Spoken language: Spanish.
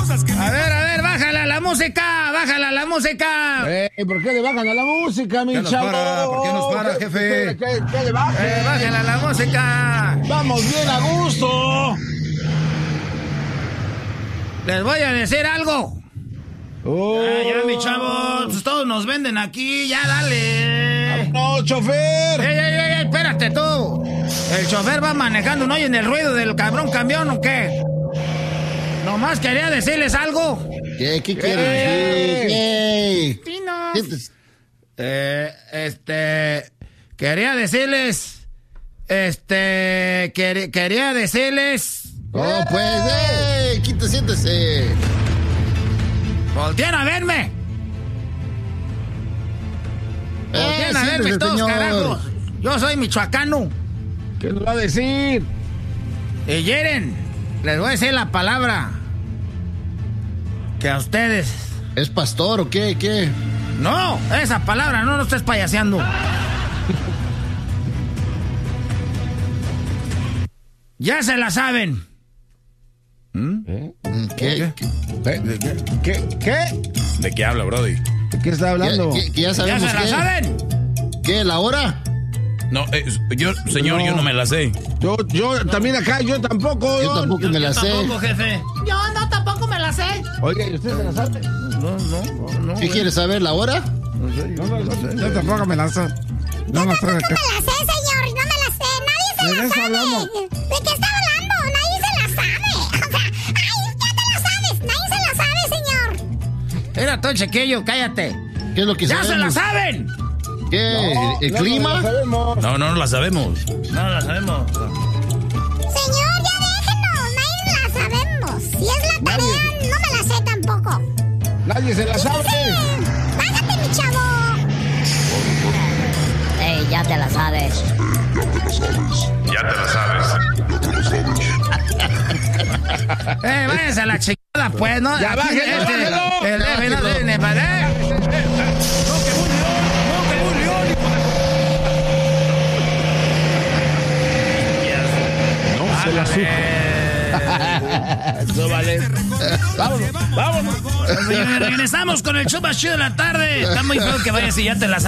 A ver, bájala a la música, bájala a la música. ¿Por qué le bajan a la música, mi chavo? ¿Por qué nos para, jefe? ¿Qué le bajan? Bájala a la música. Vamos bien a gusto. Les voy a decir algo. Ya, mi chavo, pues todos nos venden aquí, ya dale. No, chofer. Espérate tú. El chofer va manejando, ¿no oyen el ruido del cabrón camión o qué? Nomás quería decirles algo. ¿Qué quieres decir? Pinos. Quería decirles. Quería decirles. Oh, pues, siéntese. Voltean a verme. Voltean a verme todos, señor. carajos. Yo soy michoacano. ¿Qué nos va a decir? Y Yeren, les voy a decir la palabra. Que a ustedes. ¿Es pastor o qué? ¿Qué? No, esa palabra no estés payaseando. Ya se la saben. ¿Qué? ¿Qué? ¿De qué habla, Brody? ¿De qué está hablando? ¿Ya Ya sabemos se la saben? ¿Qué? ¿La hora? No, yo no me la sé. Yo también acá, yo tampoco. Yo tampoco me la sé. Tampoco, jefe. Yo no, tampoco me la sé. Oiga, ¿y usted se la sabe? No. ¿Qué quiere saber, la hora? Yo tampoco me la sé. No me sé de qué. No me la sé, señor, no me la sé. Nadie se la sabe. Hablando? ¿De qué está hablando? Nadie se la sabe. O sea, ya te la sabes. Nadie se la sabe, señor. Era todo chequillo, cállate. ¿Qué es lo que ¡Ya sabemos? se la saben! ¿Qué? ¿El clima? No la sabemos. No la sabemos. Señor, ya déjenos. Nadie la sabemos. Si es la tarea, no me la sé tampoco. Nadie se la sabe. Bájate, mi chavo. Ey, ya te la sabes. Ya te la sabes. Váyanse a la chingada, pues, ¿no? Ya, Aquí, bájelo. el jefe no tiene para. No se la supo. No vale. Vámonos. Regresamos con el show más chido de la tarde. Está muy feo que vayas y ya te la